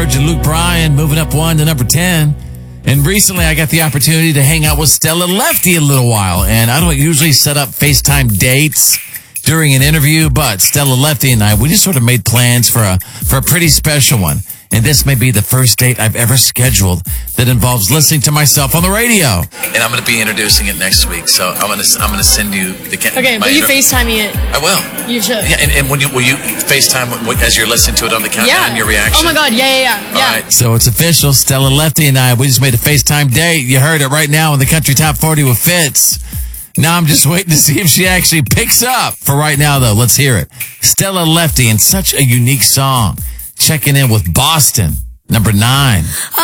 George and Luke Bryan moving up 1 to number 10. And recently I got the opportunity to hang out with Stella Lefty a little while. And I don't usually set up FaceTime dates during an interview, but Stella Lefty and I, we just sort of made plans for a pretty special one. And this may be the first date I've ever scheduled that involves listening to myself on the radio. And I'm going to be introducing it next week, so I'm going to send you the. Okay, will you FaceTime me it? I will. You should. Yeah, and will you FaceTime as you're listening to it on the countdown? Your reaction. Oh my God! Yeah. All right, so it's official. Stella Lefty and I, we just made a FaceTime date. You heard it right now in the Country Top 40 with Fitz. Now I'm just waiting to see if she actually picks up. For right now, though, let's hear it. Stella Lefty in such a unique song. Checking in with Boston, number 9.